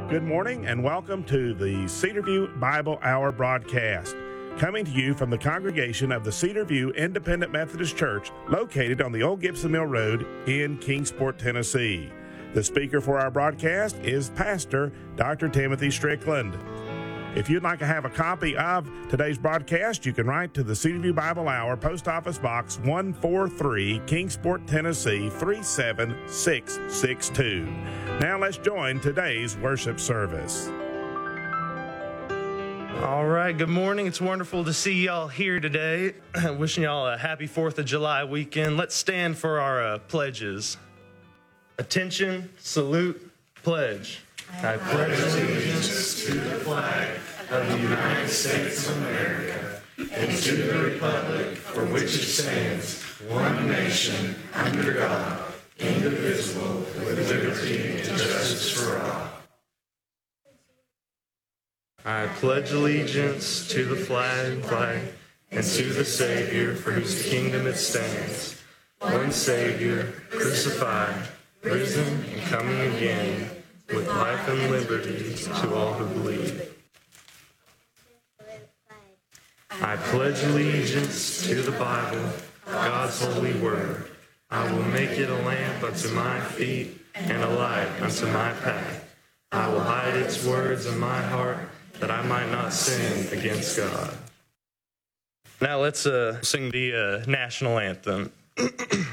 Good morning and welcome to the Cedarview Bible Hour broadcast, coming to you from the congregation of the Cedarview Independent Methodist Church located on the Old Gibson Mill Road in Kingsport, Tennessee. The speaker for our broadcast is Pastor Dr. Timothy Strickland. If you'd like to have a copy of today's broadcast, you can write to the Cedarview Bible Hour, Post Office Box 143, Kingsport, Tennessee 37662. Now let's join today's worship service. All right, good morning. It's wonderful to see y'all here today. Wishing y'all a happy 4th of July weekend. Let's stand for our pledges. Attention, salute, pledge. I pledge allegiance to the flag of the United States of America and to the republic for which it stands, one nation, under God, indivisible, with liberty and justice for all. I pledge allegiance to the flag and to the Savior for whose kingdom it stands, one Savior, crucified, risen, and coming again, with life and liberty to all who believe. I pledge allegiance to the Bible, God's holy word. I will make it a lamp unto my feet and a light unto my path. I will hide its words in my heart that I might not sin against God. Now let's sing the national anthem.